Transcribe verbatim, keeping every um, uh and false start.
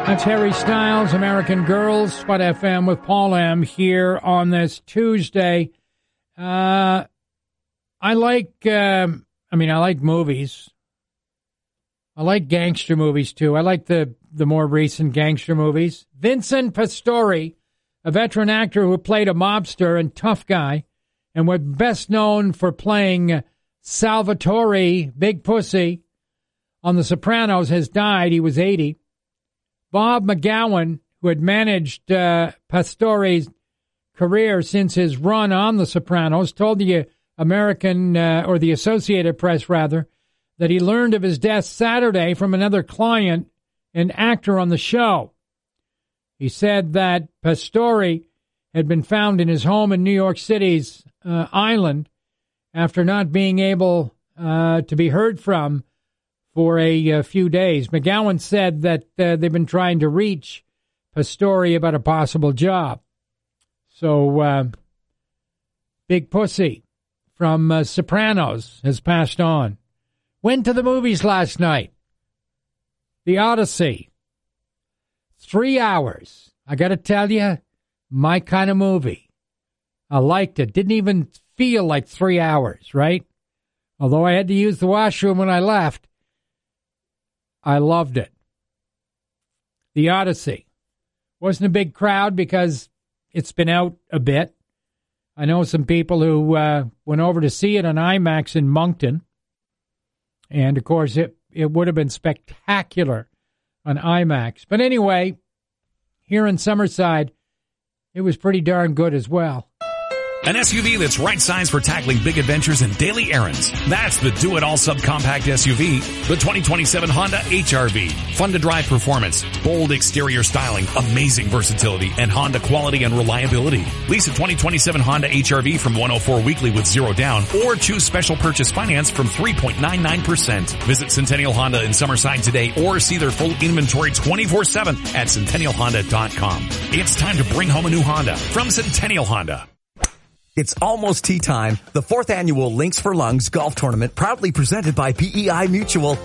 That's Harry Styles, American Girls, Spot F M with Paul M. here on this Tuesday. Uh, I like, um, I mean, I like movies. I like gangster movies, too. I like the, the more recent gangster movies. Vincent Pastore, a veteran actor who played a mobster and tough guy, and was best known for playing Salvatore Big Pussy on The Sopranos, has died. He was eighty. Bob McGowan, who had managed uh, Pastore's career since his run on The Sopranos, told the American, uh, or the Associated Press, rather, that he learned of his death Saturday from another client, an actor on the show. He said that Pastore had been found in his home in New York City's uh, Island after not being able uh, to be heard from for a, a few days. McGowan said that uh, they've been trying to reach Pastore about a possible job. So, uh, Big Pussy from uh, Sopranos has passed on. Went to the movies last night. The Odyssey. Three hours. I got to tell you, my kind of movie. I liked it. Didn't even feel like three hours, right? Although I had to use the washroom when I left. I loved it. The Odyssey. Wasn't a big crowd because it's been out a bit. I know some people who uh, went over to see it on IMAX in Moncton. And, of course, it, it would have been spectacular on IMAX. But anyway, here in Summerside, it was pretty darn good as well. An S U V that's right size for tackling big adventures and daily errands. That's the Do-It-All subcompact S U V, the twenty twenty-seven Honda H R V. Fun to drive performance, bold exterior styling, amazing versatility, and Honda quality and reliability. Lease a twenty twenty-seven Honda H R V from one oh four weekly with zero down, or choose special purchase finance from three point nine nine percent. Visit Centennial Honda in Summerside today, or see their full inventory twenty-four seven at centennial honda dot com. It's time to bring home a new Honda from Centennial Honda. It's almost tea time. The fourth annual Links for Lungs golf tournament, proudly presented by P E I Mutual,